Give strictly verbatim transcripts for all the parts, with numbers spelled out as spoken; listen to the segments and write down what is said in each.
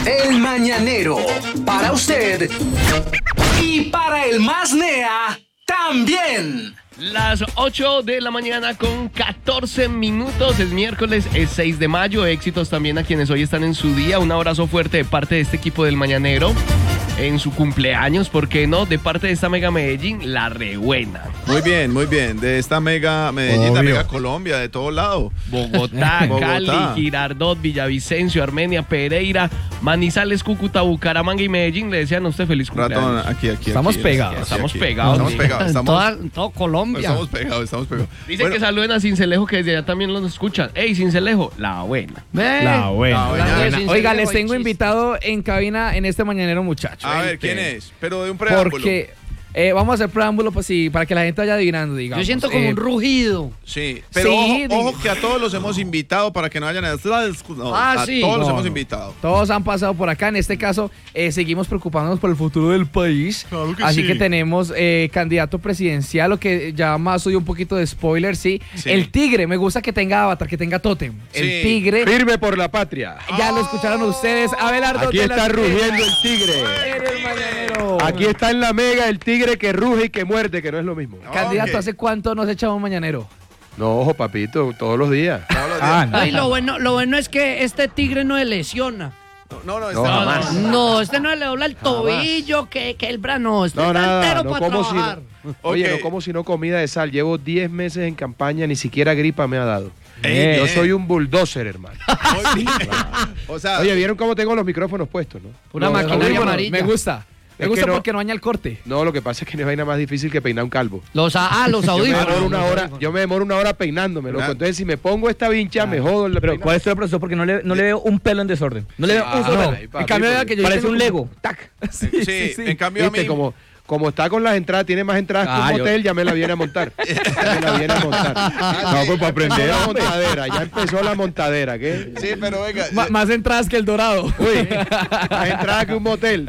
El Mañanero, para usted y para el más nea también. Las ocho de la mañana con catorce minutos, es miércoles, es seis de mayo, éxitos también a quienes hoy están en su día, un abrazo fuerte de parte de este equipo del Mañanero, en su cumpleaños, ¿por qué no? De parte de esta Mega Medellín, la rebuena. Muy bien, muy bien, de esta Mega Medellín, Obvio. la Mega Colombia, de todo lado. Bogotá, Bogotá. Cali, Girardot, Villavicencio, Armenia, Pereira, Manizales, Cúcuta, Bucaramanga y Medellín, le desean a usted feliz cumpleaños. Ratón, aquí, aquí. Estamos aquí, pegados. aquí, Estamos aquí. pegados, Estamos sí. pegados, En, estamos, toda, en todo Colombia. estamos pegados, estamos pegados. Dice Bueno, que saluden a Cincelejo, que desde allá también los escuchan. ¡Ey, Cincelejo! La buena. Ve. La buena. La buena. buena. Sin Oiga, ser les de tengo chiste. invitado en cabina en este mañanero, muchacho. a ver, ¿quién es? Pero de un preámbulo. Porque eh, vamos a hacer preámbulo pues, sí, para que la gente vaya adivinando, digamos. Yo siento como Eh, un rugido. Sí, pero Sí, ojo, diga. ojo que a todos los hemos invitado para que no vayan a... No, Ah, a sí. todos los No, hemos no. invitado. Todos han pasado por acá. En este caso, eh, seguimos preocupándonos por el futuro del país. Claro que Así sí. que tenemos eh, candidato presidencial, lo que ya más soy un poquito de spoiler, sí. Sí. El tigre, me gusta que tenga avatar, que tenga tótem. Sí. El tigre. Firme por la patria. Ya lo escucharon ustedes. Abelardo Aquí de la está Espriella. rugiendo el tigre. En el mañanero. Aquí está en la Mega el tigre que ruge y que muerde, que no es lo mismo. Candidato, Ok. ¿hace cuánto nos echamos un mañanero? No, ojo, papito, todos los días. Todos los días. Ah, no. Ay, lo bueno, lo bueno es que este tigre no se lesiona. No, no, No, está- jamás. No, este no le dobla el tobillo, que, que el brano. Este No, está nada, entero no para como si trabajar. no, Oye, Ok. no como si no comida de sal. Llevo diez meses en campaña, ni siquiera gripa me ha dado. Ey, Yo bien. soy un bulldozer, hermano. Muy bien. O sea, Oye, ¿vieron cómo tengo los micrófonos puestos, no? Una Los maquinaria audífonos, amarilla. Me gusta. Me Es gusta que no- porque no daña el corte. No, lo que pasa es que no hay vaina más difícil que peinar un calvo. Los, ah, los Yo me audífonos. demoro una los hora, audífonos. yo me demoro una hora peinándome, loco. Claro. Entonces, si me pongo esta vincha, me jodo el Pero peinado. ¿cuál es tu profesor? Porque no le, no le veo un pelo en desorden. No le veo un solo Ah, pelo. ahí, papi, En cambio, vea porque- que yo Parece tengo un como- Lego. Tac. sí, en cambio a Viste, mí... como, como está con las entradas, tiene más entradas Ah, que un yo- hotel, ya me la viene a montar. Ya me la viene a montar. No, pues para aprender la montadera, ya empezó la montadera, ¿qué? Sí, pero venga... Ma- más entradas que el dorado. Uy, más entradas que un motel.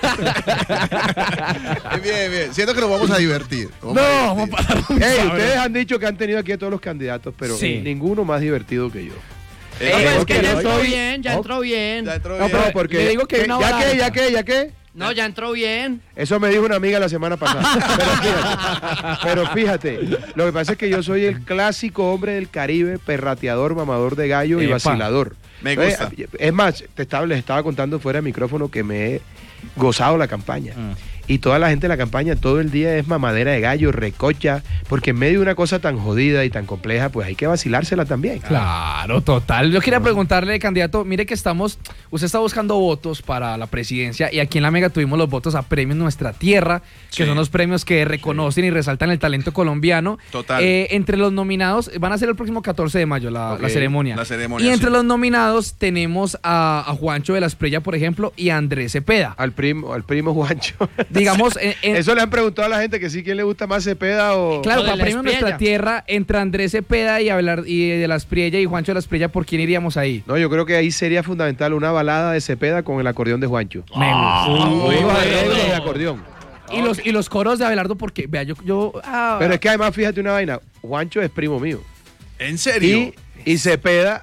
Bien, bien. Siento que nos vamos a divertir. Vamos No, a vamos divertir. a pasar Ey, ustedes han dicho que han tenido aquí a todos los candidatos, pero Sí. ninguno más divertido que yo. Eh, No, pues es ok, que ya yo entró soy- bien, ya Oh. entró bien. Ya entró No, bien. pero porque le digo que ¿qué? una ¿Ya hora qué? alta. ¿Ya qué? ¿Ya qué? No, ya entró bien. Eso me dijo una amiga la semana pasada. Pero fíjate, pero fíjate, lo que pasa es que yo soy el clásico hombre del Caribe, perrateador, mamador de gallo y Epa. vacilador. Me Entonces, gusta. Es más, te estaba, les estaba contando fuera de micrófono que me he gozado la campaña. Y toda la gente de la campaña todo el día es mamadera de gallo, recocha, porque en medio de una cosa tan jodida y tan compleja, pues hay que vacilársela también. Claro, total. Yo quería preguntarle, candidato, mire que estamos, usted está buscando votos para la presidencia y aquí en la Mega tuvimos los votos a Premios Nuestra Tierra, que Sí. son los premios que reconocen y resaltan el talento colombiano. Total. Eh, entre los nominados, van a ser el próximo catorce de mayo la, Ok, la ceremonia. la ceremonia, Y entre sí. los nominados tenemos a, a Juancho de la Espriella, por ejemplo, y a Andrés Cepeda. Al primo, al primo Juancho. Digamos, en- en- Eso le han preguntado a la gente que sí, ¿quién le gusta más Cepeda o...? claro, O de para la Premios Nuestra Espriella. Tierra, entre Andrés Cepeda y, Abelar- y de la Espriella y Juancho de la Espriella, ¿por quién iríamos ahí? No, yo creo que ahí sería fundamental una balada de Cepeda con el acordeón de Juancho. Me gusta. Unos bueno. arreglos de acordeón. Y los, y los coros de Abelardo, porque, vea, yo. yo ah, Pero es que además, fíjate una vaina, Juancho es primo mío. ¿En serio? Y, y Cepeda